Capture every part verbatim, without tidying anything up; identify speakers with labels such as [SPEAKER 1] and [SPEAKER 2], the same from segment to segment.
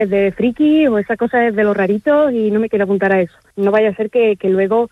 [SPEAKER 1] de friki o esa cosa es de los raritos y no me quiero apuntar a eso. No vaya a ser que, que luego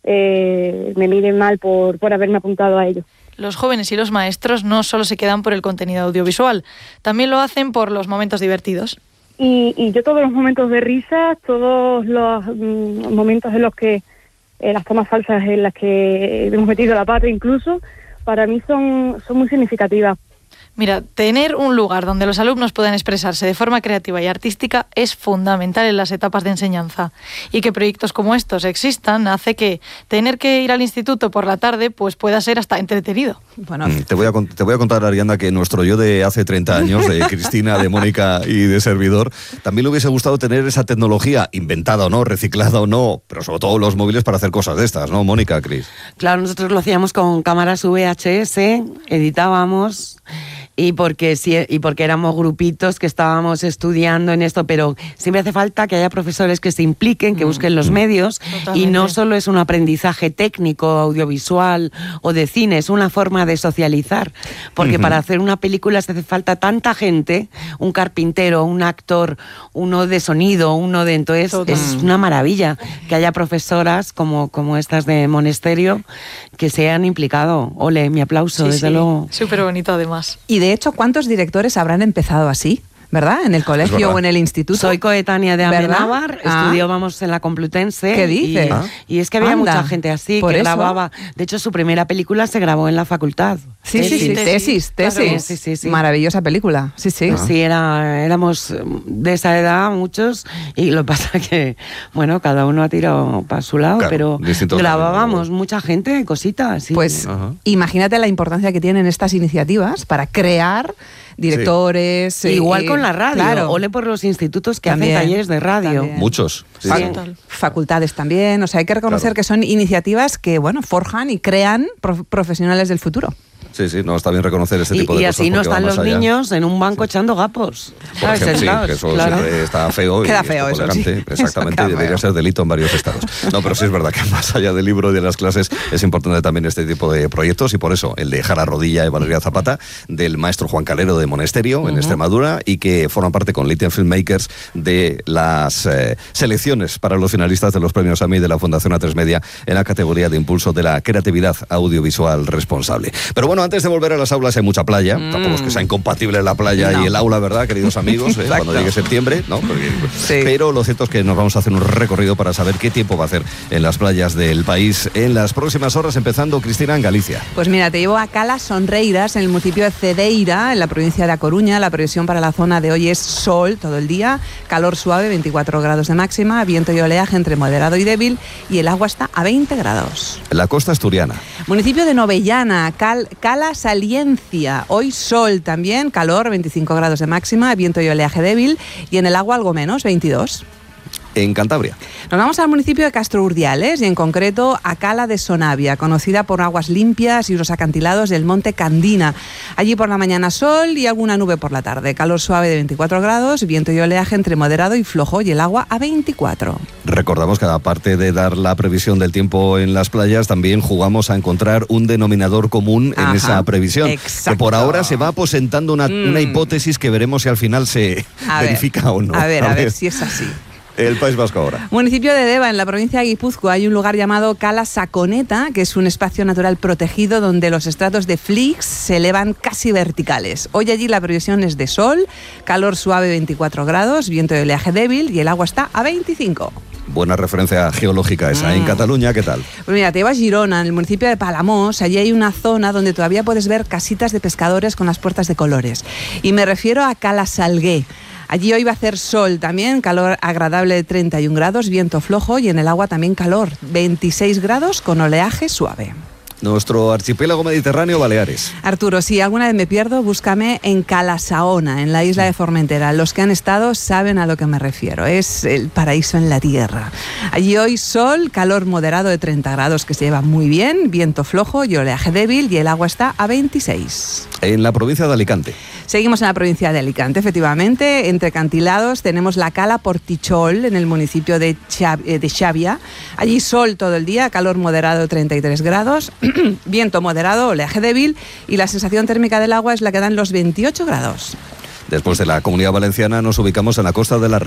[SPEAKER 1] eh, me miren mal por, por haberme apuntado a ello.
[SPEAKER 2] Los jóvenes y los maestros no solo se quedan por el contenido audiovisual, también lo hacen por los momentos divertidos.
[SPEAKER 1] Y, y yo todos los momentos de risa, todos los mm, momentos en los que, eh, las tomas falsas en las que hemos metido la pata incluso, para mí son, son muy significativas.
[SPEAKER 2] Mira, tener un lugar donde los alumnos puedan expresarse de forma creativa y artística es fundamental en las etapas de enseñanza. Y que proyectos como estos existan hace que tener que ir al instituto por la tarde pues pueda ser hasta entretenido.
[SPEAKER 3] Bueno, te voy a, te voy a contar, Arianda, que nuestro yo de hace treinta años, de Cristina, de Mónica y de servidor, también le hubiese gustado tener esa tecnología, inventada o no, reciclada o no, pero sobre todo los móviles para hacer cosas de estas, ¿no, Mónica, Cris?
[SPEAKER 4] Claro, nosotros lo hacíamos con cámaras V H S, editábamos... Y porque, sí, y porque éramos grupitos que estábamos estudiando en esto, pero siempre hace falta que haya profesores que se impliquen, que busquen los medios. Totalmente. Y no solo es un aprendizaje técnico, audiovisual o de cine, es una forma de socializar. Porque uh-huh. para hacer una película se hace falta tanta gente, un carpintero, un actor, uno de sonido, uno de... Entonces Total. Es una maravilla que haya profesoras como, como estas de Monesterio que se han implicado. Ole, mi aplauso, sí, desde
[SPEAKER 2] sí.
[SPEAKER 4] luego.
[SPEAKER 2] Súper bonito además.
[SPEAKER 5] Y de hecho, ¿cuántos directores habrán empezado así? ¿Verdad? En el colegio o en el instituto.
[SPEAKER 4] Soy coetánea de Amenábar, ah. estudiábamos en la Complutense.
[SPEAKER 5] ¿Qué dices?
[SPEAKER 4] Y, ah. y es que había Anda. mucha gente así que eso? grababa. De hecho, su primera película se grabó en la facultad.
[SPEAKER 5] Sí, tesis. sí, sí, tesis, tesis. Claro. Sí, sí, sí. Maravillosa película. Sí, sí.
[SPEAKER 4] Ah. Sí, era, éramos de esa edad muchos y lo que pasa que, bueno, cada uno ha tirado para su lado, claro, pero grabábamos también, mucha gente, cositas. Sí.
[SPEAKER 5] Pues Ajá. imagínate la importancia que tienen estas iniciativas para crear directores.
[SPEAKER 4] Sí. Eh, Igual con la radio. Claro. Ole por los institutos que también, hacen talleres de radio.
[SPEAKER 3] También. Muchos.
[SPEAKER 5] Sí. Fac- facultades también. O sea, hay que reconocer claro. que son iniciativas que, bueno, forjan y crean prof- profesionales del futuro.
[SPEAKER 3] Sí, sí, no, está bien reconocer este tipo
[SPEAKER 4] y,
[SPEAKER 3] de
[SPEAKER 4] y
[SPEAKER 3] cosas.
[SPEAKER 4] Y así no están los
[SPEAKER 3] allá.
[SPEAKER 4] niños en un banco sí. echando gapos.
[SPEAKER 3] Por ejemplo, sí, que eso claro. siempre está feo.
[SPEAKER 5] Queda
[SPEAKER 3] y
[SPEAKER 5] feo eso,
[SPEAKER 3] elegante.
[SPEAKER 5] Sí.
[SPEAKER 3] Exactamente,
[SPEAKER 5] eso
[SPEAKER 3] debería
[SPEAKER 5] feo.
[SPEAKER 3] ser delito en varios estados. No, pero sí es verdad que más allá del libro y de las clases es importante también este tipo de proyectos y por eso el de Jara Rodilla y Valeria Zapata, del maestro Juan Calero de Monesterio, uh-huh. en Extremadura, y que forman parte con Little Filmmakers de las eh, selecciones para los finalistas de los premios A M I de la Fundación A tres Media en la categoría de impulso de la creatividad audiovisual responsable. Pero bueno, antes de volver a las aulas hay mucha playa, mm. tampoco es que sea incompatible la playa no. y el aula, ¿verdad, queridos amigos? Eh, cuando llegue septiembre, ¿no? Porque, sí. Pero lo cierto es que nos vamos a hacer un recorrido para saber qué tiempo va a hacer en las playas del país en las próximas horas, empezando, Cristina, en Galicia.
[SPEAKER 5] Pues mira, te llevo a Cala Sonreiras, en el municipio de Cedeira, en la provincia de A Coruña. La previsión para la zona de hoy es sol todo el día, calor suave, veinticuatro grados de máxima, viento y oleaje entre moderado y débil, y el agua está a veinte grados.
[SPEAKER 3] La costa asturiana.
[SPEAKER 5] Municipio de Novellana, Cal, Cala Saliencia, hoy sol también, calor, veinticinco grados de máxima, viento y oleaje débil, y en el agua algo menos, veintidós.
[SPEAKER 3] En Cantabria.
[SPEAKER 5] Nos vamos al municipio de Castro Urdiales y en concreto a Cala de Sonavia, conocida por aguas limpias y unos acantilados del monte Candina. Allí por la mañana sol y alguna nube por la tarde. Calor suave de veinticuatro grados, viento y oleaje entre moderado y flojo y el agua a veinticuatro.
[SPEAKER 3] Recordamos que aparte de dar la previsión del tiempo en las playas, también jugamos a encontrar un denominador común en Ajá, esa previsión.
[SPEAKER 5] Exacto.
[SPEAKER 3] Que por ahora se va aposentando una, mm. una hipótesis que veremos si al final se a verifica
[SPEAKER 5] ver,
[SPEAKER 3] o no.
[SPEAKER 5] A ver, a, a ver, ver si es así.
[SPEAKER 3] El País Vasco ahora.
[SPEAKER 5] Municipio de Deva, en la provincia de Guipúzcoa, hay un lugar llamado Cala Saconeta, que es un espacio natural protegido donde los estratos de Flix se elevan casi verticales. Hoy allí la previsión es de sol, calor suave veinticuatro grados, viento de oleaje débil y el agua está a veinticinco.
[SPEAKER 3] Buena referencia geológica esa. Mm. En Cataluña, ¿qué tal?
[SPEAKER 5] Pues mira, te llevo a Girona, en el municipio de Palamós. Allí hay una zona donde todavía puedes ver casitas de pescadores con las puertas de colores. Y me refiero a Cala Salgué. Allí hoy va a hacer sol también, calor agradable de treinta y un grados, viento flojo y en el agua también calor, veintiséis grados con oleaje suave.
[SPEAKER 3] Nuestro archipiélago mediterráneo, Baleares.
[SPEAKER 5] Arturo, si alguna vez me pierdo, búscame en Cala Saona, en la isla de Formentera. Los que han estado saben a lo que me refiero. Es el paraíso en la tierra. Allí hoy sol, calor moderado de treinta grados que se lleva muy bien, viento flojo y oleaje débil y el agua está a veintiséis.
[SPEAKER 3] En la provincia de Alicante.
[SPEAKER 5] Seguimos en la provincia de Alicante, efectivamente. Entre acantilados tenemos la Cala Portichol, en el municipio de, Chav- de Xavia. Allí sol todo el día, calor moderado de treinta y tres grados, viento moderado, oleaje débil y la sensación térmica del agua es la que dan los veintiocho grados.
[SPEAKER 3] Después de la Comunidad Valenciana nos ubicamos en la costa de la